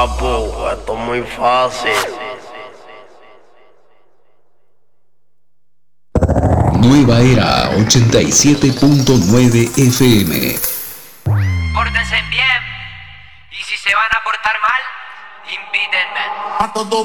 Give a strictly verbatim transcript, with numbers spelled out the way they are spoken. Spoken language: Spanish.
papo, esto es muy fácil. Nueva Era ochenta y siete punto nueve F M. Pórtense bien. Y si se van a portar mal, invítenme. A todo